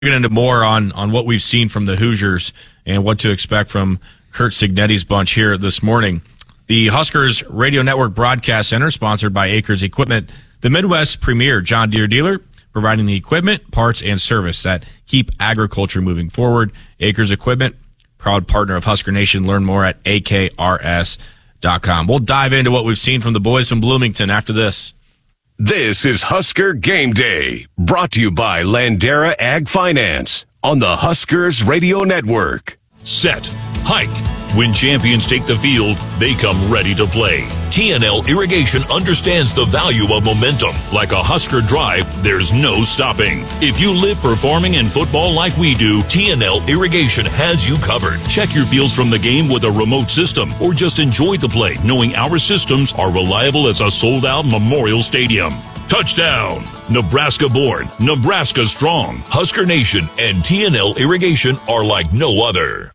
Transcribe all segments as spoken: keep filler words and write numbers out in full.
Get into more on, on what we've seen from the Hoosiers and what to expect from Curt Cignetti's bunch here this morning. The Huskers Radio Network Broadcast Center, sponsored by Acres Equipment, the Midwest's premier John Deere dealer, providing the equipment, parts, and service that keep agriculture moving forward. Acres Equipment, proud partner of Husker Nation. Learn more at A K R S dot com. We'll dive into what we've seen from the boys from Bloomington after this. This is Husker Game Day, brought to you by Landera Ag Finance on the Huskers Radio Network. Set, hike. When champions take the field, they come ready to play. T N L Irrigation understands the value of momentum. Like a Husker drive, there's no stopping. If you live for farming and football like we do, T N L Irrigation has you covered. Check your fields from the game with a remote system, or just enjoy the play, knowing our systems are reliable as a sold-out Memorial Stadium. Touchdown! Nebraska born, Nebraska strong. Husker Nation and T N L Irrigation are like no other.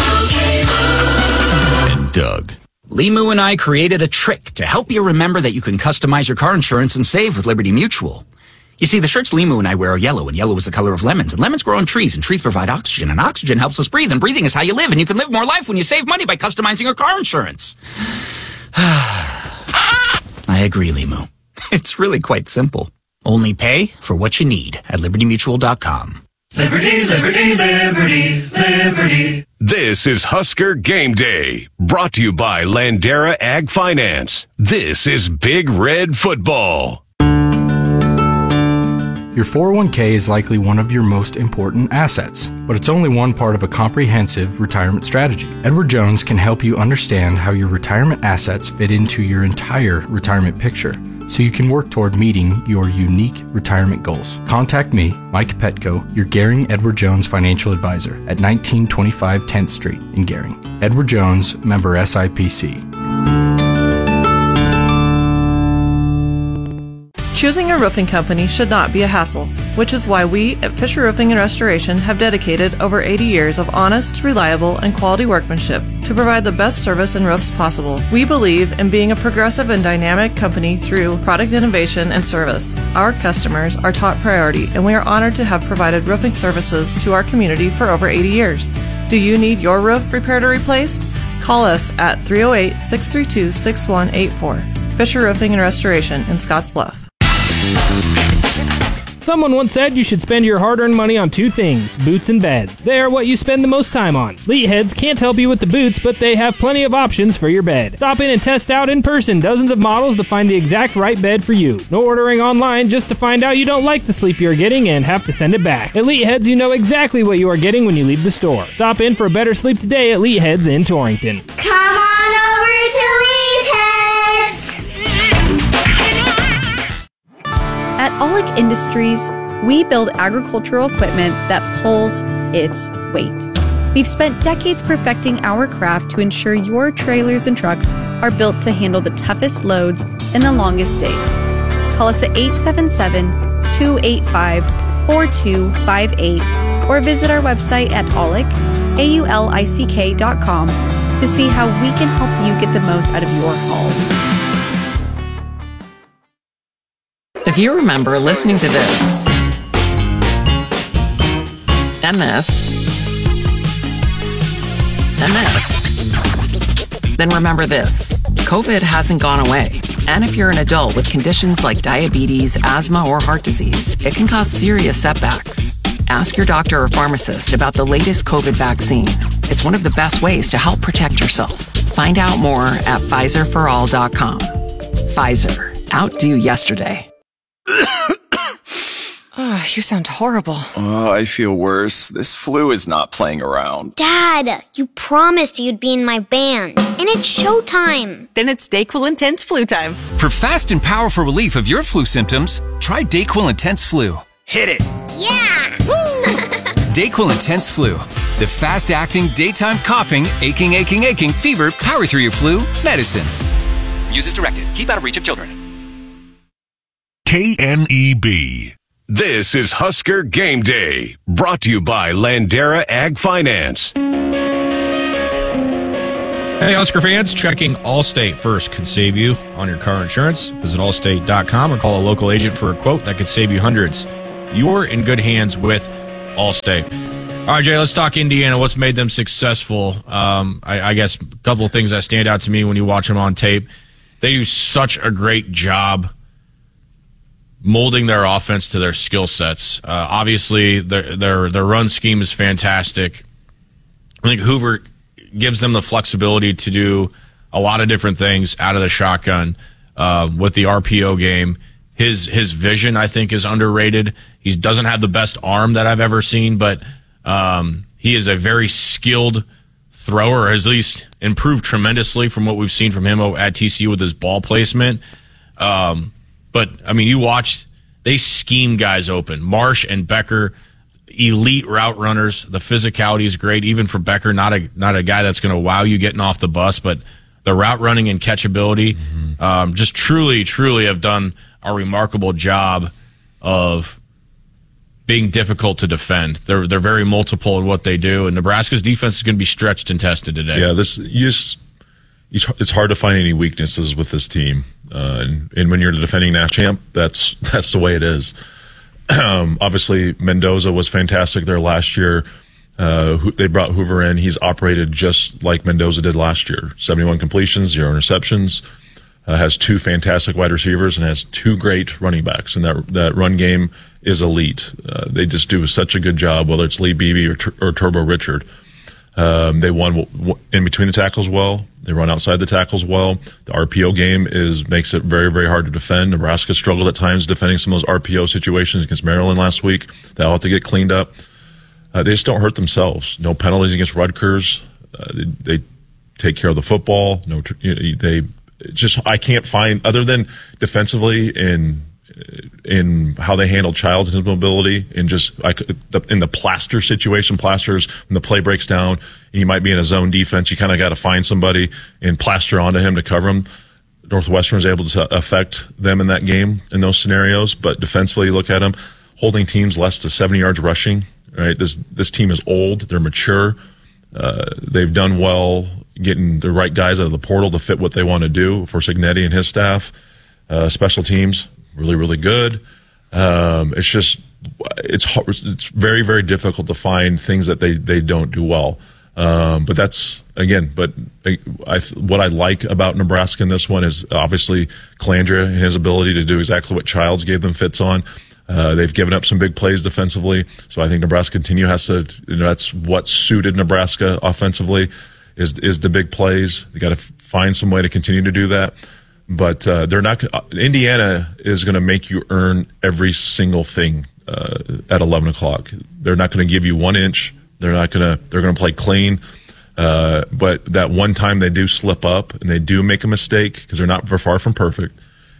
And Doug. Limu and I created a trick to help you remember that you can customize your car insurance and save with Liberty Mutual. You see, the shirts Limu and I wear are yellow, and yellow is the color of lemons. And lemons grow on trees, and trees provide oxygen, and oxygen helps us breathe, and breathing is how you live, and you can live more life when you save money by customizing your car insurance. I agree, Limu. It's really quite simple. Only pay for what you need at liberty mutual dot com. Liberty, liberty, liberty, liberty. This is Husker Game Day, brought to you by Landera Ag Finance. This is Big Red Football. Your four oh one k is likely one of your most important assets, but it's only one part of a comprehensive retirement strategy. Edward Jones can help you understand how your retirement assets fit into your entire retirement picture, so you can work toward meeting your unique retirement goals. Contact me, Mike Petco, your Gehring Edward Jones financial advisor at nineteen twenty-five tenth Street in Gehring. Edward Jones, member S I P C. Choosing a roofing company should not be a hassle, which is why we at Fisher Roofing and Restoration have dedicated over eighty years of honest, reliable, and quality workmanship to provide the best service and roofs possible. We believe in being a progressive and dynamic company through product innovation and service. Our customers are top priority, and we are honored to have provided roofing services to our community for over eighty years. Do you need your roof repaired or replaced? Call us at three oh eight, six three two, six one eight four. Fisher Roofing and Restoration in Scottsbluff. Someone once said you should spend your hard-earned money on two things, boots and beds. They are what you spend the most time on. Leatheads can't help you with the boots, but they have plenty of options for your bed. Stop in and test out in person dozens of models to find the exact right bed for you. No ordering online just to find out you don't like the sleep you're getting and have to send it back. At Leatheads, you know exactly what you are getting when you leave the store. Stop in for a better sleep today at Leatheads in Torrington. Come on over to Leatheads! At Aulick Industries, we build agricultural equipment that pulls its weight. We've spent decades perfecting our craft to ensure your trailers and trucks are built to handle the toughest loads and the longest days. Call us at eight seven seven, two eight five, four two five eight or visit our website at aulick, A U L I C K dot com to see how we can help you get the most out of your hauls. If you remember listening to this, and this, and this, then remember this. COVID hasn't gone away. And if you're an adult with conditions like diabetes, asthma, or heart disease, it can cause serious setbacks. Ask your doctor or pharmacist about the latest COVID vaccine. It's one of the best ways to help protect yourself. Find out more at Pfizer for all dot com. Pfizer. Outdo yesterday. Oh, you sound horrible. Oh, I feel worse. This flu is not playing around. Dad, you promised you'd be in my band, and it's showtime. Then it's DayQuil Intense Flu time. For fast and powerful relief of your flu symptoms, try DayQuil Intense Flu. Hit it. Yeah! DayQuil Intense Flu. The fast-acting, daytime coughing, aching, aching, aching, fever, power through your flu medicine. Use as directed. Keep out of reach of children. K N E B. This is Husker Game Day, brought to you by Landera Ag Finance. Hey, Husker fans, checking Allstate first could save you on your car insurance. Visit allstate dot com or call a local agent for a quote that could save you hundreds. You're in good hands with all stay. All right, Jay, let's talk Indiana. What's made them successful? Um, I, I guess a couple of things that stand out to me when you watch them on tape. They do such a great job molding their offense to their skill sets. Uh, obviously, their, their their run scheme is fantastic. I think Hoover gives them the flexibility to do a lot of different things out of the shotgun uh, with the R P O game. His his vision, I think, is underrated. He doesn't have the best arm that I've ever seen, but um, he is a very skilled thrower, or at least improved tremendously from what we've seen from him at T C U with his ball placement. Um, but, I mean, you watch, they scheme guys open. Marsh and Becker, elite route runners. The physicality is great, even for Becker, not a not a guy that's going to wow you getting off the bus, but the route running and catchability mm-hmm. um, just truly, truly have done a remarkable job of being difficult to defend. They're they're very multiple in what they do, and Nebraska's defense is going to be stretched and tested today. Yeah, this you just it's hard to find any weaknesses with this team, uh, and, and when you're the defending national champ, that's that's the way it is. Um, obviously, Mendoza was fantastic there last year. Uh, they brought Hoover in. He's operated just like Mendoza did last year. seventy-one completions, zero interceptions. Uh, has two fantastic wide receivers and has two great running backs. And that that run game is elite. Uh, they just do such a good job, whether it's Lee Beebe or, or Turbo Richard. Um, they won in between the tackles well. They run outside the tackles well. The R P O game is makes it very, very hard to defend. Nebraska struggled at times defending some of those R P O situations against Maryland last week. They'll have to get cleaned up. Uh, they just don't hurt themselves. No penalties against Rutgers. Uh, they, they take care of the football. No, they just I can't find other than defensively in in how they handled Childs and his mobility, and just I, in the Plaster situation. Plaster's when the play breaks down and you might be in a zone defense, you kind of got to find somebody and plaster onto him to cover him. Northwestern was able to affect them in that game in those scenarios, but defensively, you look at them holding teams less to seventy yards rushing. Right, this this team is old. They're mature. Uh, they've done well getting the right guys out of the portal to fit what they want to do for Cignetti and his staff. Uh, special teams, really, really good. Um, it's just it's hard, it's very, very difficult to find things that they, they don't do well. Um, but that's again. But I, I, what I like about Nebraska in this one is obviously Calandria and his ability to do exactly what Childs gave them fits on. Uh, they've given up some big plays defensively, so I think Nebraska continue has to. You know, that's what suited Nebraska offensively is is the big plays. They got to find some way to continue to do that. But uh, they're not. Indiana is going to make you earn every single thing uh, at eleven o'clock. They're not going to give you one inch. They're not going to. They're going to play clean. Uh, but that one time they do slip up and they do make a mistake because they're not very far from perfect.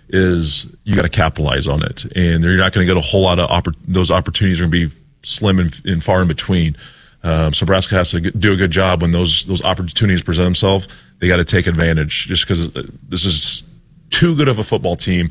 Is you got to capitalize on it, and you're not going to get a whole lot of oppor- those opportunities are going to be slim and, and far in between. Um, so Nebraska has to do a good job when those those opportunities present themselves. They got to take advantage, just because this is too good of a football team,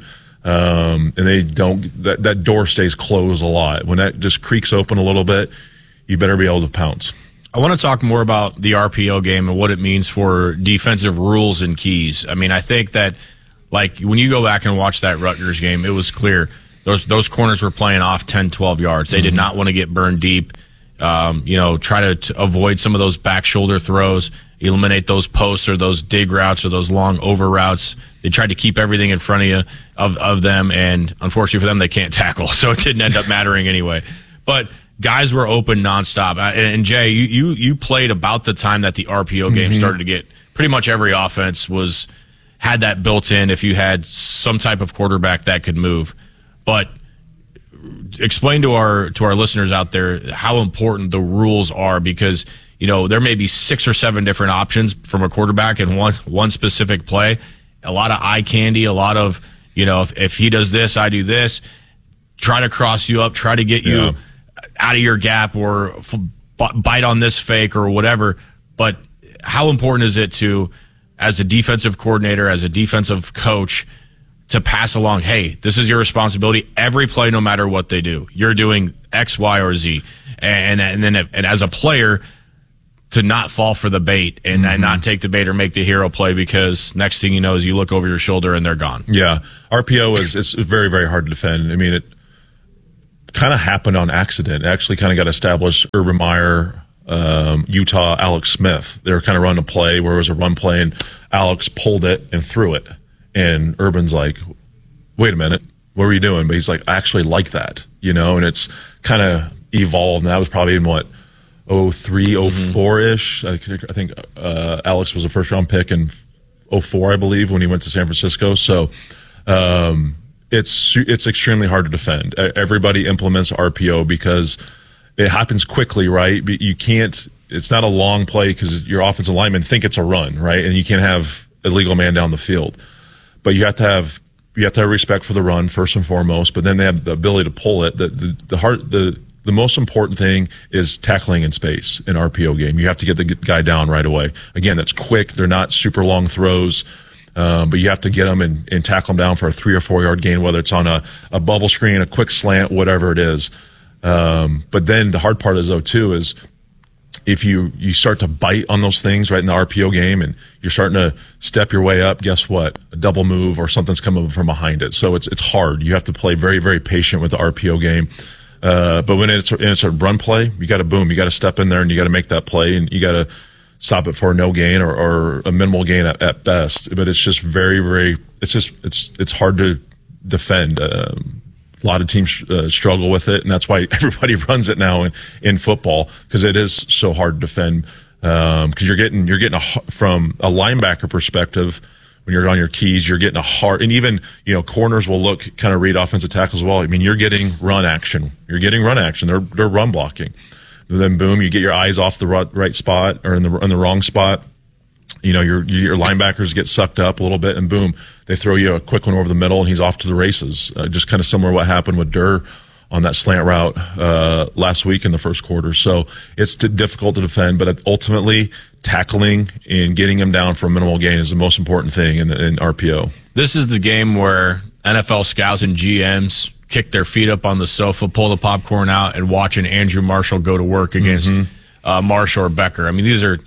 um, and they don't. That that door stays closed a lot. When that just creaks open a little bit, you better be able to pounce. I want to talk more about the R P O game and what it means for defensive rules and keys. I mean, I think that. Like, when you go back and watch that Rutgers game, it was clear. Those those corners were playing off ten, twelve yards. They mm-hmm. did not want to get burned deep. Um, you know, try to, to avoid some of those back shoulder throws, eliminate those posts or those dig routes or those long over routes. They tried to keep everything in front of you, of, of them, and unfortunately for them, they can't tackle. So it didn't end up mattering anyway. But guys were open nonstop. And, and Jay, you, you, you played about the time that the R P O game mm-hmm. started to get pretty much every offense was – had that built in if you had some type of quarterback that could move. But explain to our to our listeners out there how important the rules are, because you know there may be six or seven different options from a quarterback in one one specific play. A lot of eye candy, a lot of, you know, if, if he does this, I do this. Try to cross you up, try to get you yeah. out of your gap or f- bite on this fake or whatever. But how important is it to, as a defensive coordinator, as a defensive coach, to pass along, hey, this is your responsibility every play, no matter what they do. You're doing X, Y, or Z. And and then if, and as a player, to not fall for the bait and, mm-hmm. and not take the bait or make the hero play, because next thing you know is you look over your shoulder and they're gone. Yeah. R P O is it's very, very hard to defend. I mean, it kind of happened on accident. It actually kind of got established. Urban Meyer, um, Utah, Alex Smith. They were kind of running a play where it was a run play, and Alex pulled it and threw it. And Urban's like, wait a minute, what were you doing? But he's like, I actually like that, you know, and it's kind of evolved. And that was probably in what, oh three, oh four-ish. I think uh, Alex was a first-round pick in oh four, I believe, when he went to San Francisco. So um, it's it's extremely hard to defend. Everybody implements R P O because it happens quickly, right? But you can't – it's not a long play because your offensive linemen think it's a run, right? And you can't have a legal man down the field. But you have to have you have to have respect for the run first and foremost. But then they have the ability to pull it. The the, the heart the the most important thing is tackling in space in R P O game. You have to get the guy down right away. Again, that's quick. They're not super long throws, um, but you have to get them and, and tackle them down for a three or four yard gain, whether it's on a, a bubble screen, a quick slant, whatever it is. Um, but then the hard part is though too is. If you, you start to bite on those things right in the R P O game and you're starting to step your way up, guess what? A double move or something's coming from behind it. So it's it's hard. You have to play very, very patient with the R P O game. Uh, but when it's, when it's a run play, you got to boom. You got to step in there and you got to make that play and you got to stop it for a no gain or, or a minimal gain at, at best. But it's just very, very – it's just it's it's hard to defend. Um, A lot of teams uh, struggle with it, and that's why everybody runs it now in, in football because it is so hard to defend. Because um, you're getting you're getting a, from a linebacker perspective when you're on your keys, you're getting a hard, and even you know corners will look kind of read offensive tackles as well. I mean, you're getting run action. You're getting run action. They're they're run blocking. And then boom, you get your eyes off the right spot or in the in the wrong spot. You know, your your linebackers get sucked up a little bit, and boom, they throw you a quick one over the middle, and he's off to the races. Uh, just kind of similar to what happened with Durr on that slant route uh, last week in the first quarter. So it's t- difficult to defend, but ultimately tackling and getting him down for a minimal gain is the most important thing in, in R P O. This is the game where N F L scouts and G Ms kick their feet up on the sofa, pull the popcorn out, and watch an Andrew Marshall go to work against mm-hmm. uh, Marshall or Becker. I mean, these are...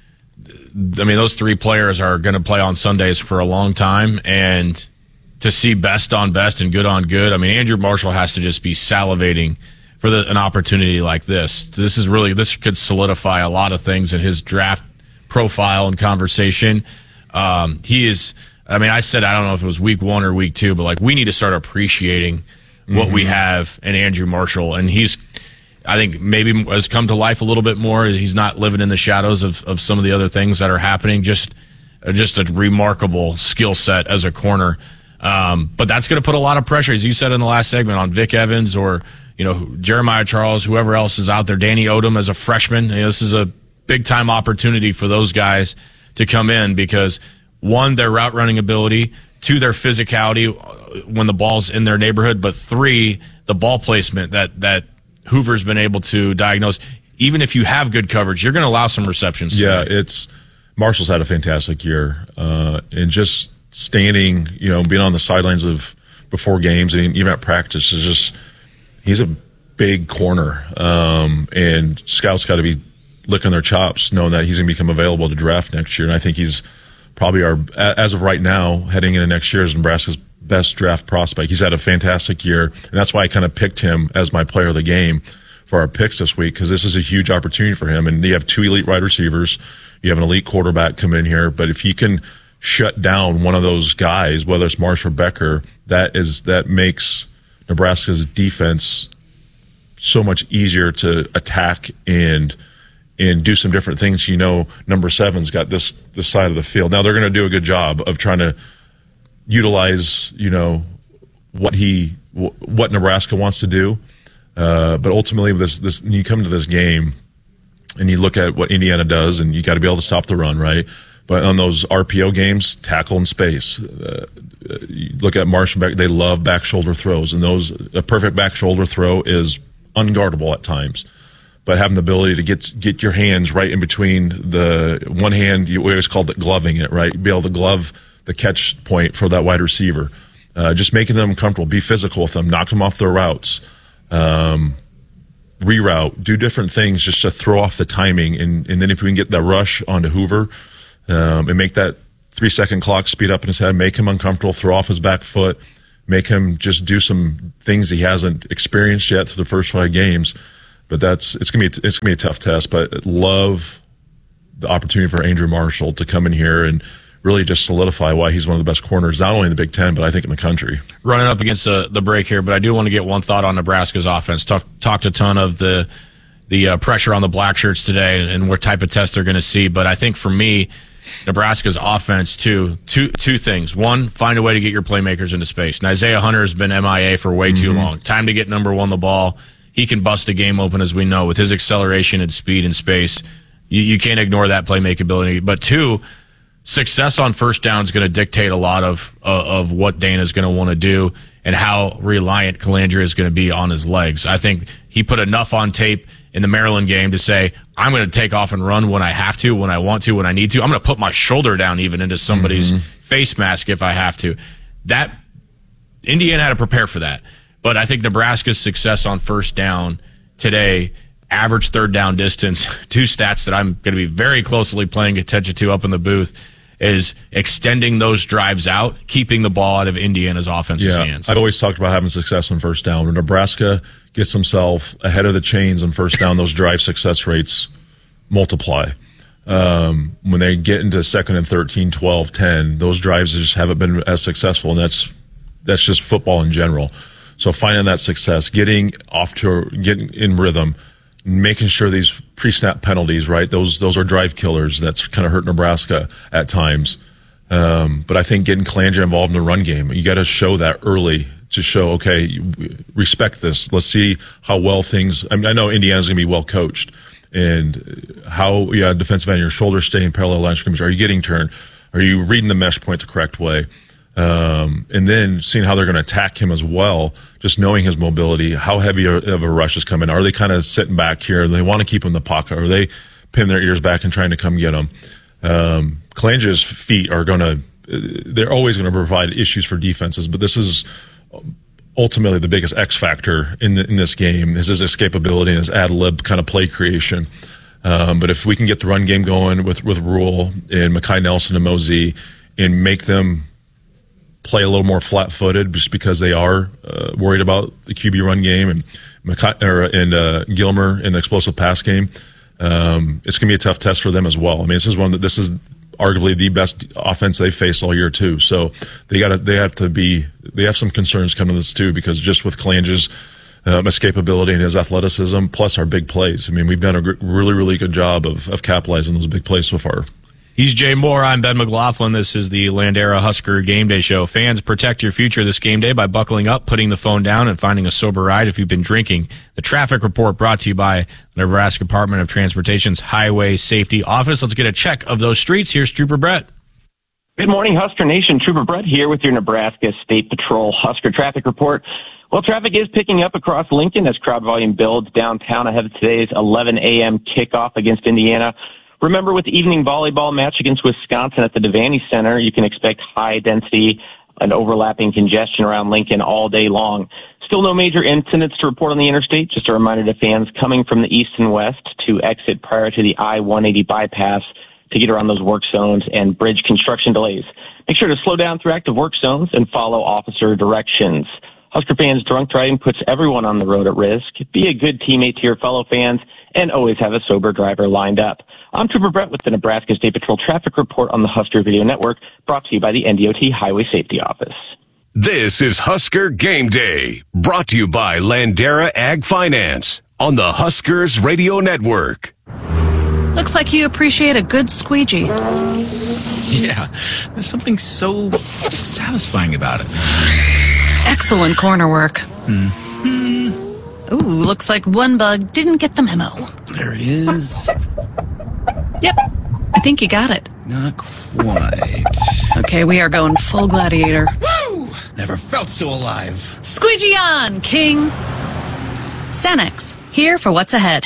I mean, those three players are going to play on Sundays for a long time, and to see best on best and good on good, I mean, Andrew Marshall has to just be salivating for the, an opportunity like this. This is really, this could solidify a lot of things in his draft profile and conversation. Um, he is, I mean, I said, I don't know if it was week one or week two, but like, we need to start appreciating what mm-hmm. we have in Andrew Marshall, and he's, I think maybe has come to life a little bit more. He's not living in the shadows of, of some of the other things that are happening. Just just a remarkable skill set as a corner. Um, but that's going to put a lot of pressure, as you said in the last segment, on Vic Evans or you know Jeremiah Charles, whoever else is out there. Danny Odom as a freshman. You know, this is a big-time opportunity for those guys to come in because, one, their route running ability, two, their physicality when the ball's in their neighborhood, but three, the ball placement that that – Hoover's been able to diagnose. Even if you have good coverage, you're going to allow some receptions. Yeah, it's Marshall's had a fantastic year, uh, and just standing, you know, being on the sidelines of before games and even at practice is just he's a big corner, um, and scouts got to be licking their chops knowing that he's going to become available to draft next year. And I think he's probably our, as of right now, heading into next year, is Nebraska's best draft prospect. He's had a fantastic year, and that's why I kind of picked him as my player of the game for our picks this week, because this is a huge opportunity for him. And you have two elite wide receivers, you have an elite quarterback come in here, but if he can shut down one of those guys, whether it's Marshall or Becker, that is that makes Nebraska's defense so much easier to attack and and do some different things. You know, number seven's got this this side of the field. Now they're going to do a good job of trying to utilize, you know, what he, what Nebraska wants to do. Uh, but ultimately, this, this, when you come to this game and you look at what Indiana does, and you got to be able to stop the run, right? But on those R P O games, tackle in space. Uh, you look at Marshall, they love back shoulder throws, and those, a perfect back shoulder throw is unguardable at times. But having the ability to get get your hands right in between the one hand, you always called it gloving it, right? Be able to glove the catch point for that wide receiver, uh, just making them comfortable, be physical with them, knock them off their routes, um, reroute, do different things just to throw off the timing. And, and then if we can get that rush onto Hoover um, and make that three-second clock speed up in his head, make him uncomfortable, throw off his back foot, make him just do some things he hasn't experienced yet through the first five games. But that's it's gonna be it's gonna be a tough test. But love the opportunity for Andrew Marshall to come in here and really just solidify why he's one of the best corners, not only in the Big Ten, but I think in the country. Running up against the, the break here, but I do want to get one thought on Nebraska's offense. Talk, talked a ton of the the uh, pressure on the black shirts today and what type of test they're going to see. But I think for me, Nebraska's offense, too, two two things. One, find a way to get your playmakers into space. And Isaiah Hunter has been M I A for way mm-hmm. too long. Time to get number one the ball. He can bust a game open, as we know, with his acceleration and speed and space. You, you can't ignore that playmaking ability. But two, success on first down is going to dictate a lot of uh, of what Dana's going to want to do and how reliant Calandria is going to be on his legs. I think he put enough on tape in the Maryland game to say, I'm going to take off and run when I have to, when I want to, when I need to. I'm going to put my shoulder down even into somebody's mm-hmm. face mask if I have to. That Indiana had to prepare for that. But I think Nebraska's success on first down today, average third down distance, two stats that I'm going to be very closely paying attention to up in the booth, is extending those drives out, keeping the ball out of Indiana's offense's yeah, hands. I've always talked about having success on first down. When Nebraska gets himself ahead of the chains on first down, those drive success rates multiply. Um, when they get into second and thirteen, twelve, ten, those drives just haven't been as successful, and that's that's just football in general. So finding that success, getting off to getting in rhythm, making sure these pre-snap penalties, right? Those those are drive killers. That's kind of hurt Nebraska at times. Um, but I think getting Calandria involved in the run game, you got to show that early to show, okay, respect this. Let's see how well things. I mean, I know Indiana's going to be well coached, and how yeah, defensive end, your shoulders stay in parallel line scrimmage. Are you getting turned? Are you reading the mesh point the correct way? Um, and then seeing how they're going to attack him as well, just knowing his mobility, how heavy of a rush is coming. Are they kind of sitting back here? Do they want to keep him in the pocket? Or are they pinning their ears back and trying to come get him? Um, Calandria's feet are going to, they're always going to provide issues for defenses, but this is ultimately the biggest X factor in, the, in this game is his escapability and his ad lib kind of play creation. Um, but if we can get the run game going with, with Rule and Mekhi Nelson and Mosey and make them play a little more flat-footed just because they are uh, worried about the Q B run game and McC- or, and uh, Gilmer in the explosive pass game. Um, it's going to be a tough test for them as well. I mean, this is one that this is arguably the best offense they've faced all year too. So they got to they have to be they have some concerns coming to this too, because just with Calandria's um, escapability and his athleticism, plus our big plays. I mean, we've done a gr- really really good job of of capitalizing those big plays so far. He's Jay Moore. I'm Ben McLaughlin. This is the Landera Husker Game Day Show. Fans, protect your future this game day by buckling up, putting the phone down, and finding a sober ride if you've been drinking. The traffic report brought to you by the Nebraska Department of Transportation's Highway Safety Office. Let's get a check of those streets. Here's Trooper Brett. Good morning, Husker Nation. Trooper Brett here with your Nebraska State Patrol Husker traffic report. Well, traffic is picking up across Lincoln as crowd volume builds downtown ahead of today's eleven a.m. kickoff against Indiana. Remember, with the evening volleyball match against Wisconsin at the Devaney Center, you can expect high density and overlapping congestion around Lincoln all day long. Still no major incidents to report on the interstate. Just a reminder to fans coming from the east and west to exit prior to the I one eighty bypass to get around those work zones and bridge construction delays. Make sure to slow down through active work zones and follow officer directions. Husker fans, drunk driving puts everyone on the road at risk. Be a good teammate to your fellow fans and always have a sober driver lined up. I'm Trooper Brett with the Nebraska State Patrol Traffic Report on the Husker Video Network, brought to you by the N D O T Highway Safety Office. This is Husker Game Day, brought to you by Landera Ag Finance on the Huskers Radio Network. Looks like you appreciate a good squeegee. Yeah, there's something so satisfying about it. Excellent corner work. Mm-hmm. Ooh, looks like one bug didn't get the memo. There is. Yep, I think you got it. Not quite. Okay, we are going full gladiator. Woo! Never felt so alive. Squeegee on, King. Cenex, here for what's ahead.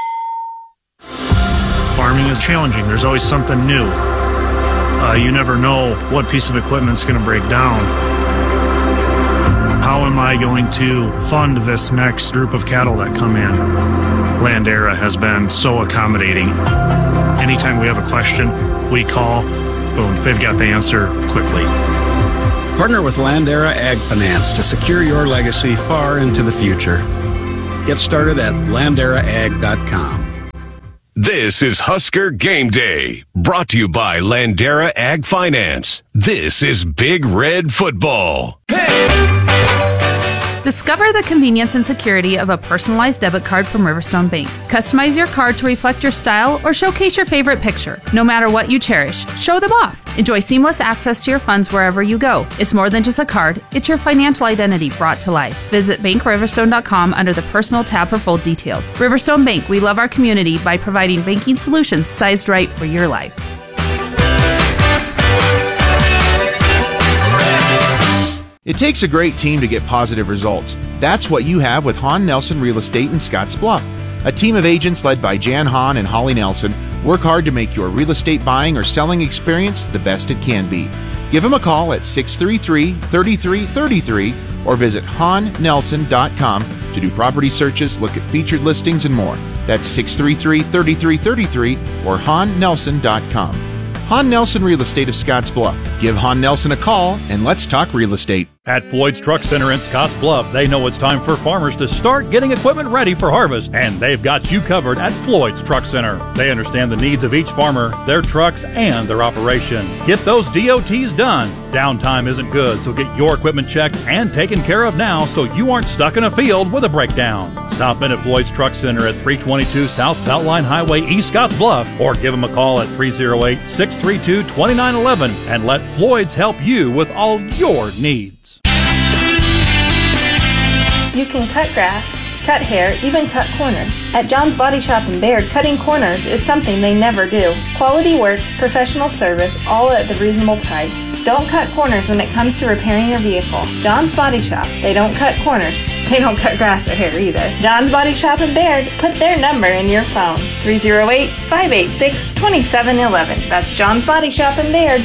Farming is challenging. There's always something new. Uh, you never know what piece of equipment's going to break down. How am I going to fund this next group of cattle that come in? Landera has been so accommodating. Anytime we have a question, we call, boom, they've got the answer quickly. Partner with Landera Ag Finance to secure your legacy far into the future. Get started at landera ag dot com. This is Husker Game Day, brought to you by Landera Ag Finance. This is Big Red Football. Discover the convenience and security of a personalized debit card from Riverstone Bank. Customize your card to reflect your style or showcase your favorite picture. No matter what you cherish, show them off. Enjoy seamless access to your funds wherever you go. It's more than just a card, it's your financial identity brought to life. Visit bank riverstone dot com under the Personal tab for full details. Riverstone Bank, we love our community by providing banking solutions sized right for your life. It takes a great team to get positive results. That's what you have with Hahn Nelson Real Estate in Scotts Bluff. A team of agents led by Jan Hahn and Holly Nelson work hard to make your real estate buying or selling experience the best it can be. Give them a call at six three three, three three three three or visit hahn nelson dot com to do property searches, look at featured listings, and more. That's six three three, three three three three or hahn nelson dot com. Hahn Nelson Real Estate of Scotts Bluff. Give Hahn Nelson a call and let's talk real estate. At Floyd's Truck Center in Scotts Bluff, they know it's time for farmers to start getting equipment ready for harvest, and they've got you covered at Floyd's Truck Center. They understand the needs of each farmer, their trucks, and their operation. Get those D O Ts done. Downtime isn't good, so get your equipment checked and taken care of now so you aren't stuck in a field with a breakdown. Stop in at Floyd's Truck Center at three twenty-two South Beltline Highway, East Scotts Bluff, or give them a call at three oh eight, six three two, two nine one one and let Floyd's help you with all your needs. You can cut grass, cut hair, even cut corners. At John's Body Shop in Baird, cutting corners is something they never do. Quality work, professional service, all at the reasonable price. Don't cut corners when it comes to repairing your vehicle. John's Body Shop. They don't cut corners. They don't cut grass or hair either. John's Body Shop in Baird. Put their number in your phone. three oh eight, five eight six, two seven one one. That's John's Body Shop in Baird.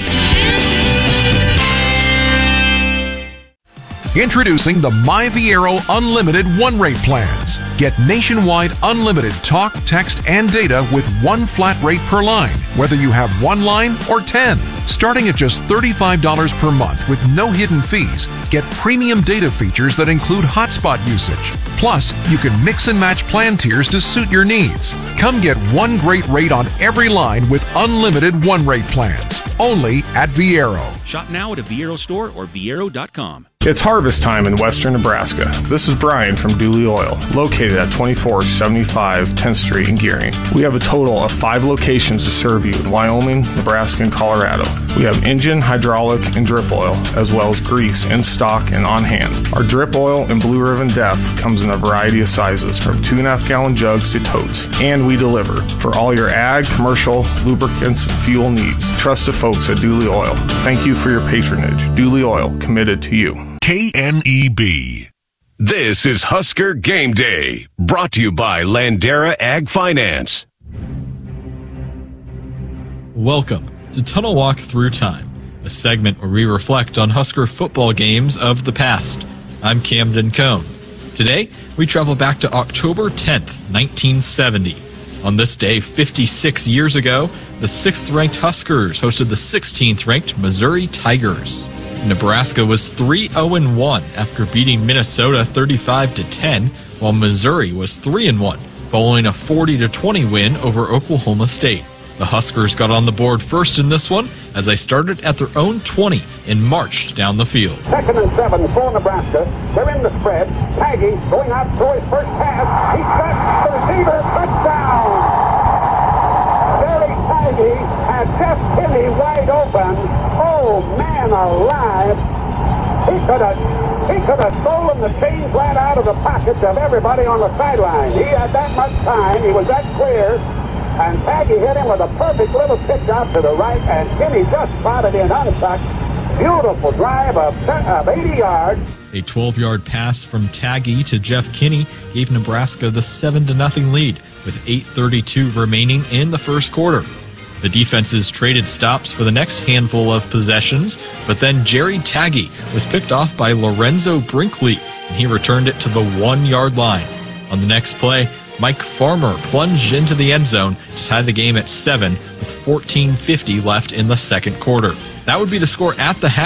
Introducing the My Viero Unlimited one-rate plans. Get nationwide unlimited talk, text, and data with one flat rate per line, whether you have one line or ten. Starting at just thirty-five dollars per month with no hidden fees, get premium data features that include hotspot usage. Plus, you can mix and match plan tiers to suit your needs. Come get one great rate on every line with unlimited one-rate plans. Only at Viero. Shop now at a Viero store or viero dot com. It's harvest time in western Nebraska. This is Brian from Dooley Oil, located at twenty-four seventy-five tenth Street in Gearing. We have a total of five locations to serve you in Wyoming, Nebraska, and Colorado. We have engine, hydraulic, and drip oil, as well as grease in stock and on hand. Our drip oil and Blue Ribbon Def comes in a variety of sizes, from two and a half gallon jugs to totes, and we deliver for all your ag, commercial, lubricants, and fuel needs. Trust the folks at Dooley Oil. Thank you for your patronage. Dooley Oil, committed to you. K N E B. This is Husker Game Day, brought to you by Landera Ag Finance. Welcome to Tunnel Walk Through Time, a segment where we reflect on Husker football games of the past. I'm Camden Cohn. Today, we travel back to October tenth, nineteen seventy. On this day, fifty-six years ago, the sixth-ranked Huskers hosted the sixteenth-ranked Missouri Tigers. Nebraska was three oh one after beating Minnesota thirty-five to ten, while Missouri was three and one, following a forty to twenty win over Oklahoma State. The Huskers got on the board first in this one as they started at their own twenty and marched down the field. Second and seven for Nebraska. They're in the spread. Paggy going out to his first pass. He's got the receiver. Touchdown! Barry Paggy had Jeff Kinney wide open. Oh, man alive. He could have he could have stolen the chains right out of the pockets of everybody on the sideline. He had that much time. He was that clear. And Paggy hit him with a perfect little pitch out to the right, and Kinney just spotted in untucked. Beautiful drive of, of eighty yards. A twelve-yard pass from Taggy to Jeff Kinney gave Nebraska the seven to nothing lead with eight thirty-two remaining in the first quarter. The defenses traded stops for the next handful of possessions, but then Jerry Taggy was picked off by Lorenzo Brinkley, and he returned it to the one-yard line. On the next play, Mike Farmer plunged into the end zone to tie the game at seven with fourteen fifty left in the second quarter. That would be the score at the half.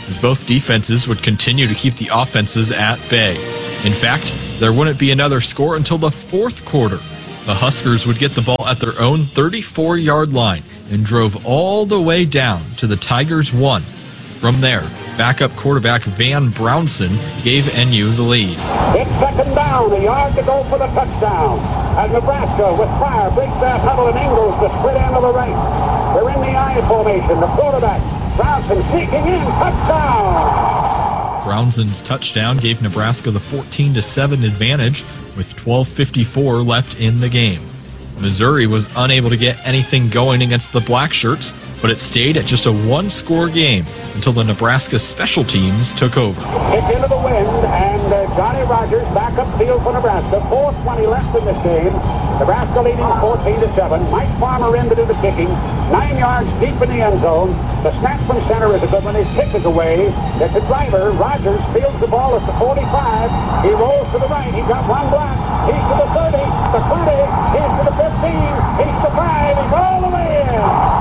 as both defenses would continue to keep the offenses at bay. In fact, there wouldn't be another score until the fourth quarter. The Huskers would get the ball at their own thirty-four-yard line and drove all the way down to the Tigers' one. From there, backup quarterback Van Brownson gave N U the lead. It's second down, a yard to go for the touchdown. As Nebraska with fire breaks that huddle and angles the split end of the right. They're in the I formation. The quarterback, Brownson, seeking in, touchdown. Brownson's touchdown gave Nebraska the fourteen to seven advantage with twelve fifty-four left in the game. Missouri was unable to get anything going against the Blackshirts, but it stayed at just a one-score game until the Nebraska special teams took over. Kick into the wind, and uh, Johnny Rogers back up field for Nebraska. four twenty left in this game. Nebraska leading fourteen to seven. Mike Farmer in to do the kicking. Nine yards deep in the end zone. The snap from center is a good one. His kick is away. It's a driver. Rogers fields the ball at the forty-five. He rolls to the right. He got one block. He's to the thirty, the twenty. He's to the fifteen. He's to five. He's all the way in.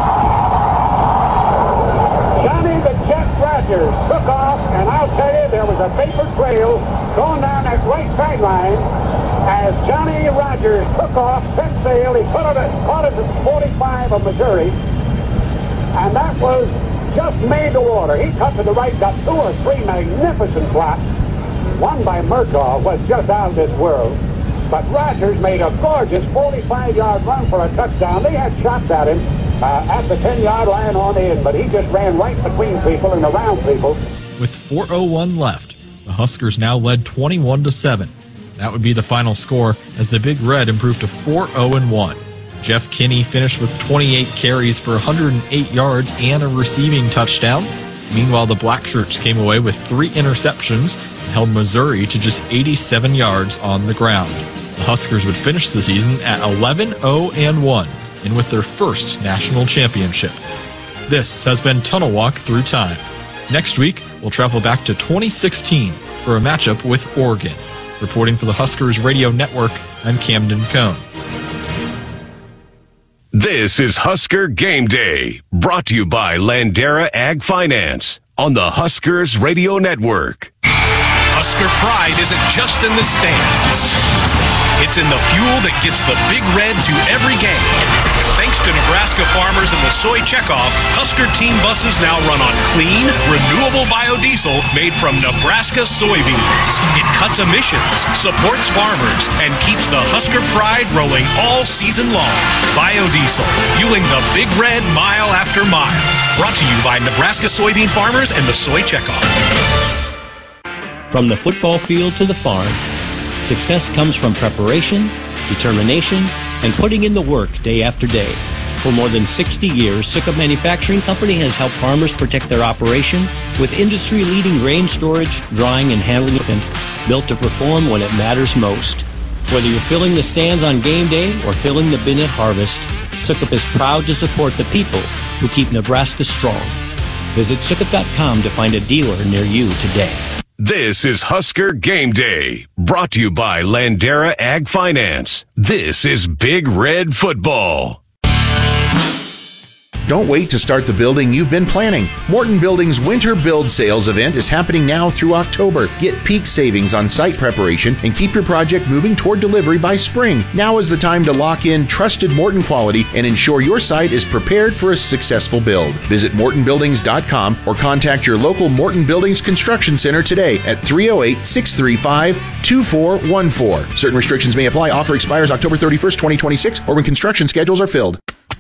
Johnny the Jet Rogers took off, and I'll tell you, there was a paper trail going down that right sideline as Johnny Rogers took off, set sail. He put it at, caught it at forty-five of Missouri, and that was just made the water. He cut to the right, got two or three magnificent blocks. One by Murtaugh was just out of this world. But Rogers made a gorgeous forty-five-yard run for a touchdown. They had shots at him uh, at the ten-yard line on in, but he just ran right between people and around people. With four oh one left, the Huskers now led twenty-one to seven. That would be the final score as the Big Red improved to four oh one. Jeff Kinney finished with twenty-eight carries for one hundred eight yards and a receiving touchdown. Meanwhile, the Blackshirts came away with three interceptions and held Missouri to just eighty-seven yards on the ground. The Huskers would finish the season at eleven oh one and with their first national championship. This has been Tunnel Walk Through Time. Next week, we'll travel back to twenty sixteen for a matchup with Oregon. Reporting for the Huskers Radio Network, I'm Camden Cohn. This is Husker Game Day, brought to you by Landera Ag Finance on the Huskers Radio Network. Husker pride isn't just in the stands. It's in the fuel that gets the Big Red to every game. Thanks to Nebraska farmers and the soy checkoff, Husker team buses now run on clean, renewable biodiesel made from Nebraska soybeans. It cuts emissions, supports farmers, and keeps the Husker pride rolling all season long. Biodiesel, fueling the Big Red mile after mile. Brought to you by Nebraska soybean farmers and the soy checkoff. From the football field to the farm, success comes from preparation, determination, and putting in the work day after day. For more than sixty years, Sukup Manufacturing Company has helped farmers protect their operation with industry-leading grain storage, drying, and handling equipment built to perform when it matters most. Whether you're filling the stands on game day or filling the bin at harvest, Sukup is proud to support the people who keep Nebraska strong. Visit sukup dot com to find a dealer near you today. This is Husker Game Day, brought to you by Landera Ag Finance. This is Big Red Football. Don't wait to start the building you've been planning. Morton Building's Winter Build Sales event is happening now through October. Get peak savings on site preparation and keep your project moving toward delivery by spring. Now is the time to lock in trusted Morton quality and ensure your site is prepared for a successful build. Visit morton buildings dot com or contact your local Morton Buildings Construction Center today at three oh eight, six three five, two four one four. Certain restrictions may apply. Offer expires October thirty-first, twenty twenty-six or when construction schedules are filled.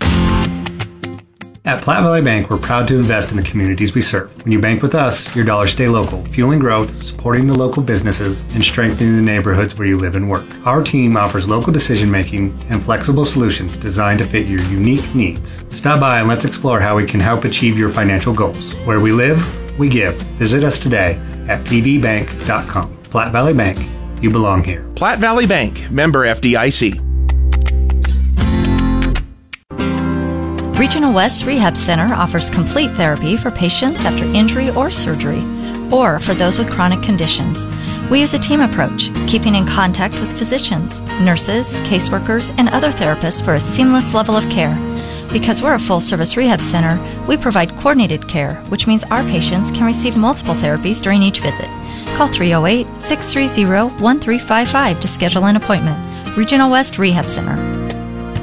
At Platte Valley Bank, we're proud to invest in the communities we serve. When you bank with us, your dollars stay local, fueling growth, supporting the local businesses, and strengthening the neighborhoods where you live and work. Our team offers local decision-making and flexible solutions designed to fit your unique needs. Stop by and let's explore how we can help achieve your financial goals. Where we live, we give. Visit us today at p v bank dot com. Platte Valley Bank, you belong here. Platte Valley Bank, member F D I C. Regional West Rehab Center offers complete therapy for patients after injury or surgery, or for those with chronic conditions. We use a team approach, keeping in contact with physicians, nurses, caseworkers, and other therapists for a seamless level of care. Because we're a full-service rehab center, we provide coordinated care, which means our patients can receive multiple therapies during each visit. Call three oh eight, six three zero, one three five five to schedule an appointment. Regional West Rehab Center.